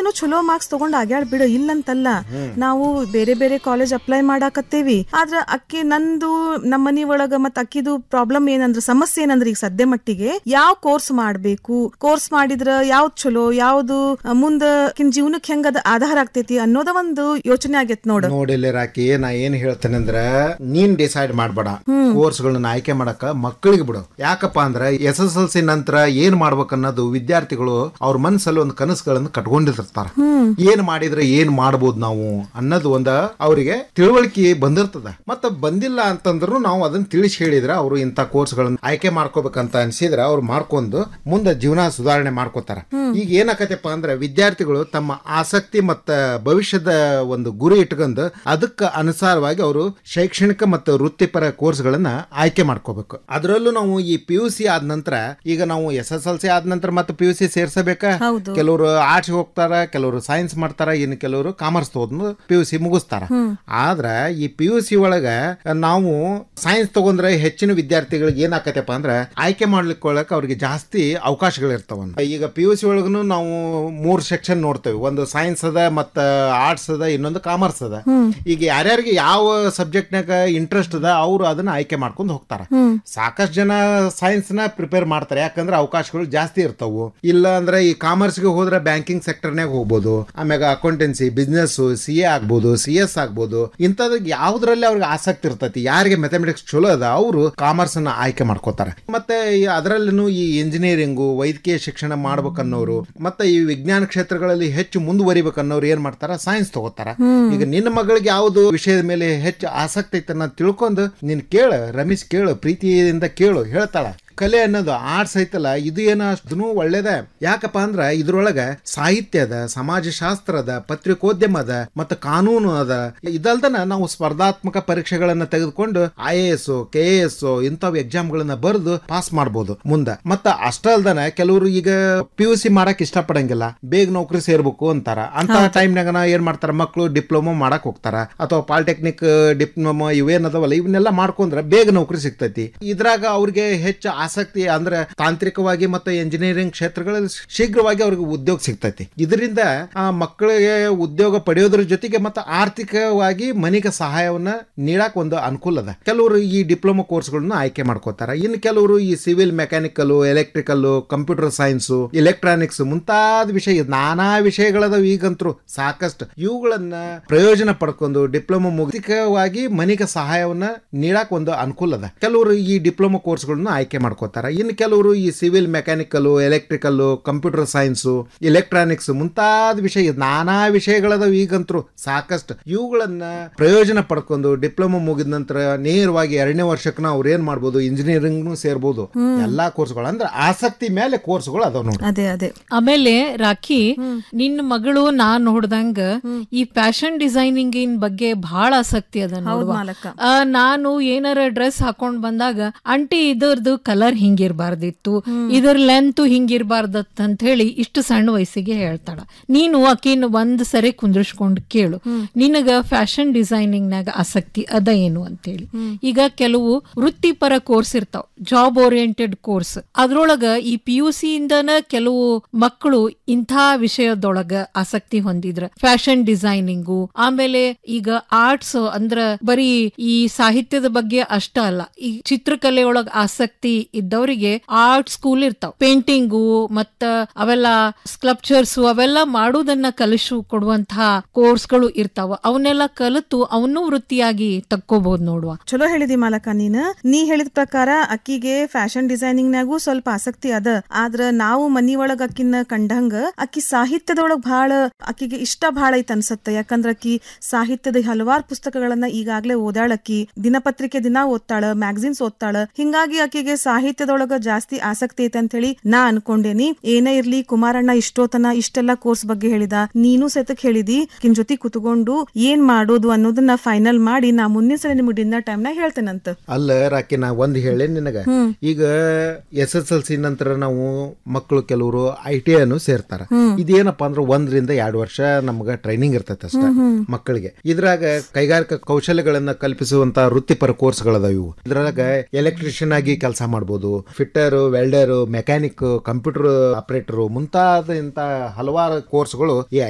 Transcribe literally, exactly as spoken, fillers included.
ನು ಚಲೋ ಮಾರ್ಕ್ಸ್ ತಗೊಂಡ್ ಆಗ್ಯಾಳ ಬಿಡು, ಇಲ್ಲಂತಲ್ಲ. ನಾವು ಬೇರೆ ಬೇರೆ ಕಾಲೇಜ್ ಅಪ್ಲೈ ಮಾಡಾಕತ್ತೇವಿ. ಆದ್ರ ಅಕ್ಕಿ ನಂದು ನಮ್ಮ ಮನಿ ಒಳಗ ಮತ್ ಅಕ್ಕಿದು ಪ್ರಾಬ್ಲಮ್ ಏನಂದ್ರ ಸಮಸ್ಯೆ ಏನಂದ್ರ ಈಗ ಸದ್ಯ ಮಟ್ಟಿಗೆ ಯಾವ ಕೋರ್ಸ್ ಮಾಡ್ಬೇಕು, ಕೋರ್ಸ್ ಮಾಡಿದ್ರ ಯಾವ್ದ್ ಚಲೋ, ಯಾವ್ದು ಮುಂದ ಜೀವನಕ್ಕೆ ಹೆಂಗದ ಆಧಾರ ಆಗ್ತೈತಿ ಅನ್ನೋದ ಒಂದು ಯೋಚನೆ ಆಗೇತ್ ನೋಡು. ನೋಡಿಲ್ಲ ರಾಕಿ, ನಾ ಏನ್ ಹೇಳ್ತೇನೆ ಅಂದ್ರ ನೀನ್ ಡಿಸೈಡ್ ಮಾಡ್ಬೇಡ ಕೋರ್ಸ್ ಗಳನ್ನ ಆಯ್ಕೆ ಮಾಡಕ ಮಕ್ಕಳಿಗೆ ಬಿಡು. ಯಾಕಪ್ಪ ಅಂದ್ರ ಎಸ್ ಎಸ್ ಎಲ್ ಸಿ ನಂತರ ಏನ್ ಮಾಡ್ಬೇಕನ್ನೋದು ವಿದ್ಯಾರ್ಥಿಗಳು ಅವ್ರ ಮನಸ್ಸಲ್ಲಿ ಒಂದು ಕನಸುಗಳನ್ನ ಕಟ್ಕೊಂಡಿರ್ತಾರ. ಏನ್ ಮಾಡಿದ್ರೆ ಏನ್ ಮಾಡ್ಬೋದು ನಾವು ಅನ್ನೋದು ಒಂದ ಅವರಿಗೆ ತಿಳುವಳಿಕೆ ಬಂದಿರ್ತದ. ಮತ್ತ ಬಂದಿಲ್ಲ ಅಂತಂದ್ರು ನಾವು ಅದನ್ನ ತಿಳಿಸಿ ಹೇಳಿದ್ರ ಅವರು ಇಂತ ಕೋರ್ಸ್ ಗಳನ್ನ ಆಯ್ಕೆ ಮಾಡ್ಕೋಬೇಕಂತ ಅನ್ಸಿದ್ರ ಅವ್ರು ಮಾಡ್ಕೊಂಡು ಮುಂದೆ ಜೀವನ ಸುಧಾರಣೆ ಮಾಡ್ಕೋತಾರ. ಈಗ ಏನಾಕತ್ತಪ್ಪ ಅಂದ್ರೆ ವಿದ್ಯಾರ್ಥಿಗಳು ತಮ್ಮ ಆಸಕ್ತಿ ಮತ್ತ ಭವಿಷ್ಯದ ಒಂದು ಗುರಿ ಇಟ್ಕೊಂಡು ಅದಕ್ಕೆ ಅನುಸಾರವಾಗಿ ಅವರು ಶೈಕ್ಷಣಿಕ ಮತ್ತು ವೃತ್ತಿಪರ ಕೋರ್ಸ್ ಗಳನ್ನ ಆಯ್ಕೆ ಮಾಡ್ಕೋಬೇಕು. ಅದರಲ್ಲೂ ನಾವು ಈ ಪಿ ಯು ಸಿ ಆದ ನಂತರ ಈಗ ನಾವು ಎಸ್ ಎಸ್ ಎಲ್ ಸಿ ಆದ ನಂತರ ಮತ್ತೆ ಪಿ ಯು ಸಿ ಸೇರ್ಸಬೇಕ. ಕೆಲವರು ಆರ್ಟ್ಸ್ ಹೋಗ್ತಾರ, ಕೆಲವರು ಸೈನ್ಸ್ ಮಾಡ್ತಾರ, ಇನ್ನು ಕೆಲವರು ಕಾಮರ್ಸ್ ತಗೊಂಡು ಪಿ ಯು ಸಿ ಮುಗಿಸ್ತಾರ. ಆದ್ರ ಈ ಪಿ ಯು ಸಿ ಒಳಗ ನಾವು ಸೈನ್ಸ್ ತಗೊಂಡ್ರೆ ಹೆಚ್ಚಿನ ವಿದ್ಯಾರ್ಥಿಗಳಿಗೆ ಏನಾಕತ್ತಪ್ಪ ಅಂದ್ರೆ ಆಯ್ಕೆ ಮಾಡ್ಲಿಕ್ಕೆ ಅವ್ರಿಗೆ ಜಾಸ್ತಿ ಅವಕಾಶಗಳು ಇರ್ತಾವ. ಈಗ ಪಿ ಯು ಸಿ ಒಳಗೂ ನಾವು ಮೂರ್ ಸೆಕ್ಷನ್ ನೋಡ್ತೇವೆ. ಒಂದು ಸೈನ್ಸ್ ಅದ, ಮತ್ತ ಆರ್ಟ್ಸ್ ಅದ, ಇನ್ನೊಂದು ಕಾಮರ್ಸ್ ಅದ. ಈಗ ಯಾರ್ಯಾರಿಗೆ ಯಾವ ಸಬ್ಜೆಕ್ಟ್ ನಾಗ ಇಂಟ್ರೆಸ್ಟ್ ಅದ ಅವ್ರು ಅದನ್ನ ಆಯ್ಕೆ ಮಾಡ್ಕೊಂಡು ಹೋಗ್ತಾರ. ಸಾಕಷ್ಟು ಜನ ಸೈನ್ಸ್ ನ ಪ್ರಿಪೇರ್ ಮಾಡ್ತಾರೆ, ಯಾಕಂದ್ರೆ ಅವಕಾಶಗಳು ಜಾಸ್ತಿ ಇರ್ತಾವು. ಇಲ್ಲ ಅಂದ್ರೆ ಈ ಕಾಮರ್ಸ್ ಗೆ ಹೋದ್ರೆ ಬ್ಯಾಂಕಿಂಗ್ ಸೆಕ್ಟರ್ ನಾಗ ಹೋಗ್ಬೋದು, ಆಮ್ಯಾಗ ಅಕೌಂಟೆನ್ಸಿ, ಬಿಸ್ನೆಸ್, ಸಿ ಎ ಆಗ್ಬೋದು, ಸಿ ಎಸ್ ಆಗ್ಬೋದು. ಇಂಥದ್ ಯಾವ್ದ್ರಲ್ಲಿ ಅವ್ರಿಗೆ ಆಸಕ್ತಿ ಇರ್ತೈತಿ, ಯಾರಿಗೆ ಮ್ಯಾಥಮೆಟಿಕ್ಸ್ ಚಲೋ ಅದ ಅವರು ಕಾಮರ್ಸ್ ನ ಆಯ್ಕೆ ಮಾಡ್ಕೋತಾರೆ. ಮತ್ತೆ ಅದರಲ್ಲೂ ಈ ಇಂಜಿನಿಯರಿಂಗು, ವೈದ್ಯಕೀಯ ಶಿಕ್ಷಣ ಮಾಡ್ಬೇಕನ್ನೋರು, ಮತ್ತೆ ಈ ವಿಜ್ಞಾನ ಕ್ಷೇತ್ರಗಳಲ್ಲಿ ಹೆಚ್ಚು ಮುಂದುವರಿಬೇಕನ್ನೋರು ಏನ್ ಮಾಡ್ತಾರ, ಸೈನ್ಸ್ ತಗೋತಾರ. ಈಗ ನಿನ್ನ ಮಗಳಿಗೆ ಯಾವ್ದು ವಿಷಯದ ಮೇಲೆ ಹೆಚ್ಚು ಆಸಕ್ತಿ ಐತೆ ಅನ್ನೋದು ತಿಳ್ಕೊಂಡು ನೀನ್ ಕೇಳ, ರಮೇಶ್ ಕೇಳು, ಪ್ರೀತಿಯಿಂದ ಕೇಳು, ಹೇಳ್ತಾಳ. ಕಲೆ ಅನ್ನೋದು ಆರ್ಟ್ಸ್ ಐತಲ್ಲ, ಇದು ಏನೋ ಅಷ್ಟು ಒಳ್ಳೇದ. ಯಾಕಪ್ಪ ಅಂದ್ರ ಇದ್ರೊಳಗ ಸಾಹಿತ್ಯ ಅದ, ಸಮಾಜಶಾಸ್ತ್ರ ಅದ, ಪತ್ರಿಕೋದ್ಯಮ ಅದ, ಮತ್ತೆ ಕಾನೂನು ಅದ. ಇದಲ್ದನ ನಾವು ಸ್ಪರ್ಧಾತ್ಮಕ ಪರೀಕ್ಷೆಗಳನ್ನ ತೆಗೆದುಕೊಂಡು I A S, K A S ಇಂಥವ್ ಎಕ್ಸಾಮ್ ಗಳನ್ನ ಬರೆದು ಪಾಸ್ ಮಾಡ್ಬೋದು ಮುಂದ. ಮತ್ತ ಅಷ್ಟಲ್ದನ ಕೆಲವರು ಈಗ ಪಿ ಯು ಸಿ ಮಾಡಕ್ ಇಷ್ಟ ಪಡಂಗಿಲ್ಲ, ಬೇಗ ನೌಕರಿ ಸೇರ್ಬೇಕು ಅಂತಾರ. ಅಂತ ಟೈಮ್ನಾಗ ಏನ್ ಮಾಡ್ತಾರ ಮಕ್ಕಳು, ಡಿಪ್ಲೊಮಾ ಮಾಡಕ್ ಹೋಗ್ತಾರ, ಅಥವಾ ಪಾಲಿಟೆಕ್ನಿಕ್ ಡಿಪ್ಲೊಮಾ ಇವೇನದವಲ್ಲ ಇವನ್ನೆಲ್ಲ ಮಾಡ್ಕೊಂಡ್ರೆ ಬೇಗ ನೌಕರಿ ಸಿಗ್ತೈತಿ. ಇದ್ರಾಗ ಅವ್ರಿಗೆ ಹೆಚ್ಚು ಆಸಕ್ತಿ ಅಂದ್ರೆ ತಾಂತ್ರಿಕವಾಗಿ ಮತ್ತು ಎಂಜಿನಿಯರಿಂಗ್ ಕ್ಷೇತ್ರಗಳಲ್ಲಿ ಶೀಘ್ರವಾಗಿ ಅವ್ರಿಗೆ ಉದ್ಯೋಗ ಸಿಗ್ತೈತಿ. ಇದರಿಂದ ಆ ಮಕ್ಕಳಿಗೆ ಉದ್ಯೋಗ ಪಡೆಯೋದ್ರ ಜೊತೆಗೆ ಮತ್ತೆ ಆರ್ಥಿಕವಾಗಿ ಮನೆಗೆ ಸಹಾಯವನ್ನ ನೀಡಕ್ ಒಂದು ಅನುಕೂಲ ಅದ. ಕೆಲವರು ಈ ಡಿಪ್ಲೊಮಾ ಕೋರ್ಸ್ಗಳನ್ನ ಆಯ್ಕೆ ಮಾಡ್ಕೋತಾರ. ಇನ್ನು ಕೆಲವರು ಈ civil, mechanical, electrical, computer science, electronics ಮುಂತಾದ ವಿಷಯ, ನಾನಾ ವಿಷಯಗಳದ ಈಗಂತರೂ ಸಾಕಷ್ಟು. ಇವುಗಳನ್ನ ಪ್ರಯೋಜನ ಪಡ್ಕೊಂಡು ಡಿಪ್ಲೊಮಾ ಮುಗಿಕವಾಗಿ ಮನೆಗೆ ಸಹಾಯವನ್ನ ನೀಡಕ್ ಒಂದು ಅನುಕೂಲ ಅದ. ಕೆಲವರು ಈ ಡಿಪ್ಲೊಮಾ ಕೋರ್ಸ್ಗಳನ್ನ ಆಯ್ಕೆ ಮಾಡ್ಕೋತಾರ. ಇನ್ನು ಕೆಲವರು ಈ civil, mechanical, electrical, computer science, electronics ಮುಂತಾದ ವಿಷಯ, ನಾನಾ ವಿಷಯಗಳದ ಈಗಂತರೂ ಸಾಕಷ್ಟು. ಇವುಗಳನ್ನ ಪ್ರಯೋಜನ ಪಡ್ಕೊಂಡು ಡಿಪ್ಲೊಮಾ ಮುಗಿದ ನಂತರ ನೇರವಾಗಿ ಎರಡನೇ ವರ್ಷಕ್ಕೆ ಅವ್ರು ಏನ್ ಮಾಡ್ಬೋದು, ಇಂಜಿನಿಯರಿಂಗ್ ಸೇರ್ಬೋದು. ಎಲ್ಲಾ ಕೋರ್ಸ್ಗಳು ಅಂದ್ರೆ ಆಸಕ್ತಿ ಮೇಲೆ ಕೋರ್ಸ್ಗಳು ಅದಾವ ನೋಡಿ. ಅದೇ ಅದೇ ಆಮೇಲೆ ರಾಖಿ, ನಿನ್ನ ಮಗಳು ನಾನ್ ನೋಡ್ದಂಗ ಈ ಫ್ಯಾಷನ್ ಡಿಸೈನಿಂಗ್ ಇನ್ ಬಗ್ಗೆ ಬಹಳ ಆಸಕ್ತಿ ಅದ. ನಾನು ಏನಾರ ಡ್ರೆಸ್ ಹಾಕೊಂಡ್ ಬಂದಾಗ ಅಂಟಿ ಇದರದು ಕಲರ್ ಹಿಂಗಿರ್ಬಾರ್ದಿತ್ತು, ಇದರ ಲೆಂತ್ ಹಿಂಗಿರ್ಬಾರ್ದತ್ ಅಂತ ಹೇಳಿ ಇಷ್ಟು ಸಣ್ಣ ವಯಸ್ಸಿಗೆ ಹೇಳ್ತಾಳ. ನೀನು ಆಕಿನ ಒಂದ್ ಸರಿ ಕುಂದ್ರಿಸ್ಕೊಂಡ್ ಕೇಳು, ನಿನಗ ಫ್ಯಾಷನ್ ಡಿಸೈನಿಂಗ್ ನಾಗ ಆಸಕ್ತಿ ಅದ ಏನು ಅಂತ ಹೇಳಿ. ಈಗ ಕೆಲವು ವೃತ್ತಿಪರ ಕೋರ್ಸ್ ಇರ್ತಾವ, ಜಾಬ್ ಓರಿಯೆಂಟೆಡ್ ಕೋರ್ಸ್. ಅದ್ರೊಳಗ ಈ ಪಿ ಯು ಸಿ ಇಂದನ ಕೆಲವು ಮಕ್ಕಳು ಇಂಥ ವಿಷಯದೊಳಗ ಆಸಕ್ತಿ ಹೊಂದಿದ್ರ ಫ್ಯಾಷನ್ ಡಿಸೈನಿಂಗು, ಆಮೇಲೆ ಈಗ ಆರ್ಟ್ಸ್ ಅಂದ್ರ ಬರೀ ಈ ಸಾಹಿತ್ಯದ ಬಗ್ಗೆ ಅಷ್ಟ ಅಲ್ಲ, ಈ ಚಿತ್ರಕಲೆ ಒಳಗ ಆಸಕ್ತಿ ಇದ್ದವರಿಗೆ ಆರ್ಟ್ ಸ್ಕೂಲ್ ಇರ್ತಾವ, ಪೇಂಟಿಂಗು ಮತ್ತ ಅವೆಲ್ಲ ಸ್ಕಲ್ಪ್ಚರ್ಸ್ ಅವೆಲ್ಲ ಮಾಡುವುದನ್ನ ಕಲಿಸು ಕೊಡುವಂತಹ ಕೋರ್ಸ್ಗಳು ಇರ್ತಾವ. ಅವನ್ನೆಲ್ಲ ಕಲಿತು ಅವನು ವೃತ್ತಿಯಾಗಿ ತಕ್ಕೋಬಹುದು ನೋಡುವ. ಚಲೋ ಹೇಳಿದಿ ಮಾಲಕ. ನೀನ್ ನೀ ಹೇಳಿದ ಪ್ರಕಾರ ಅಕ್ಕಿಗೆ ಫ್ಯಾಷನ್ ಡಿಸೈನಿಂಗ್ ನಾಗೂ ಸ್ವಲ್ಪ ಆಸಕ್ತಿ ಅದ. ಆದ್ರ ನಾವು ಮನಿ ಒಳಗ ಅಕ್ಕಿನ ಕಂಡಂಗ ಅಕ್ಕಿ ಸಾಹಿತ್ಯದೊಳಗ್ ಬಹಳ ಅಕ್ಕಿಗೆ ಇಷ್ಟ ಬಹಳ ಐತ್ ಅನ್ಸತ್ತ. ಯಾಕಂದ್ರ ಅಕ್ಕಿ ಸಾಹಿತ್ಯದ ಹಲವಾರು ಪುಸ್ತಕಗಳನ್ನ ಈಗಾಗ್ಲೇ ಓದಾಳ. ಅಕ್ಕಿ ದಿನಪತ್ರಿಕೆ ದಿನ ಓದ್ತಾಳ, ಮ್ಯಾಗಝಿನ್ಸ್ ಓದ್ತಾಳ. ಹಿಂಗಾಗಿ ಆಕಿಗೆ ಸಾಹಿತ್ಯದೊಳಗ ಜಾಸ್ತಿ ಆಸಕ್ತಿ ಐತೆ ಅಂತ ಹೇಳಿ ನಾ ಅನ್ಕೊಂಡೇನಿ. ಏನೇ ಇರ್ಲಿ, ಕುಮಾರಣ್ಣ ಇಷ್ಟೋತನ ಇಷ್ಟೆಲ್ಲಾ ಕೋರ್ಸ್ ಬಗ್ಗೆ ಹೇಳಿದ, ನೀನು ಸತಕ್ ಹೇಳಿದಿ. ಕಿನ್ ಜೊತೆ ಕುತ್ಕೊಂಡು ಏನ್ ಮಾಡೋದು ಅನ್ನೋದನ್ನ ಫೈನಲ್ ಮಾಡಿ ನಾ ಮುಂದಿನ ಸಲ ನಿಮ್ಗೆ ಡಿನ್ನರ್ ಟೈಮ್ ನಾಗ ಹೇಳ್ತೇನಂತ. ಅಲ್ಲ ರಾಕಿ, ನಾ ಒಂದ್ ಹೇಳಿ ನಿನಗ, ಈಗ ಎಸ್ ಎಸ್ ಎಲ್ ಸಿ ನಂತರ ನಾವು ಮಕ್ಕಳು ಕೆಲವರು ಐ ಟಿ ಐನು ಸೇರ್ತಾರ. ಇದೇನಪ್ಪಾ ಅಂದ್ರೆ ಒಂದರಿಂದ ಎರಡು ವರ್ಷ ನಮ್ಗ ಟ್ರೈನಿಂಗ್ ಇರ್ತೈತೆ ಅಷ್ಟ ಮಕ್ಕಳಿಗೆ. ಇದ್ರಾಗ ಕೈಗಾರಿಕಾ ಕೌಶಲ್ಯಗಳನ್ನ ಕಲ್ಪಿಸುವಂತ ವೃತ್ತಿಪರ ಕೋರ್ಸ್ಗಳದಾವ ಇವು. ಇದ್ರಾಗ ಎಲೆಕ್ಟ್ರಿಷಿಯನ್ ಆಗಿ ಕೆಲಸ ಮಾಡ್ಬೋದು, fitter, welder, mechanic, computer operator ಮುಂತಾದ ಇಂತ ಹಲವಾರು ಕೋರ್ಸ್ಗಳು ಈ